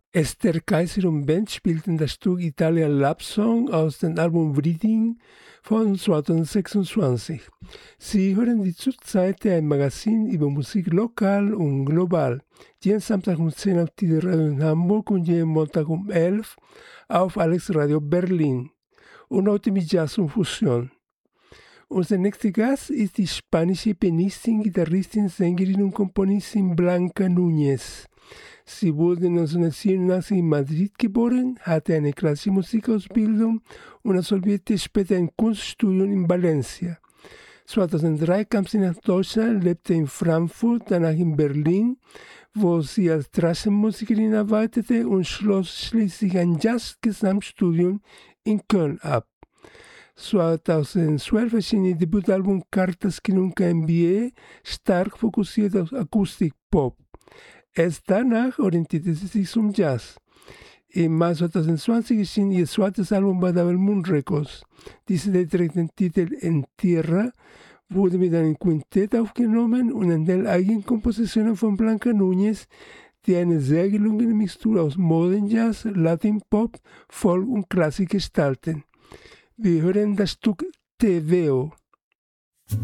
Esther Kaiser und Band spielten das Stück Italian Love Song aus dem Album Breathing von 2026. Sie hören die Zurzeit ein Magazin über Musik lokal und global. Jeden Samstag um 10 auf die Radio in Hamburg und jeden Montag um 11 auf Alex Radio Berlin. Und heute mit Jazz und Fusion. Unser nächster Gast ist die spanische Pianistin, Gitarristin, Sängerin und Komponistin Blanca Núñez. Sie wurde 1987 in Madrid geboren, hatte eine klassische Musikausbildung und absolvierte später ein Kunststudium in Valencia. 2003 kam sie nach Deutschland, lebte in Frankfurt, danach in Berlin, wo sie als Straßenmusikerin arbeitete und schloss schließlich ein Jazz-Gesamtstudium in Köln ab. 2012 erschien ihr Debütalbum Cartas que nunca envié, stark fokussiert auf Akustik-Pop. Erst danach orientierte sie sich zum Jazz. Im Mai 2020 erschien ihr zweites Album bei Double Moon Records. Diese trägt den Titel En Tierra, wurde mit einem Quintett aufgenommen und enthält Eigenkompositionen von Blanca Núñez, die eine sehr gelungene Mixtur aus Modern Jazz, Latin Pop, Folk und Klassik gestalten. Wir hören das Stück Te Veo.